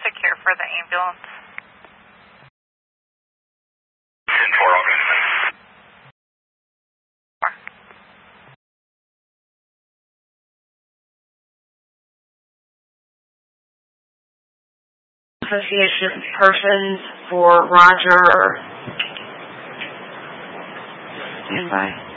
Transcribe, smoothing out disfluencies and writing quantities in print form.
secure for the ambulance. Association persons for Roger. Stand by.